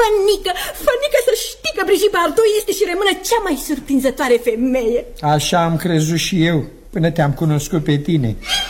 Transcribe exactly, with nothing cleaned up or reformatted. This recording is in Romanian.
Fănică, Fănică, să știi că Brigitte Bardot este și rămâne cea mai surprinzătoare femeie. Așa am crezut și eu, până te-am cunoscut pe tine.